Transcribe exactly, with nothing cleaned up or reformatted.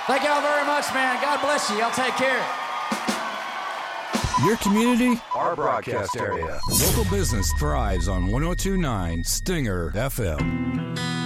Thank y'all very much, man. God bless you. Y'all take care. Your community, our broadcast area. Local business thrives on one oh two point nine Stinger F M.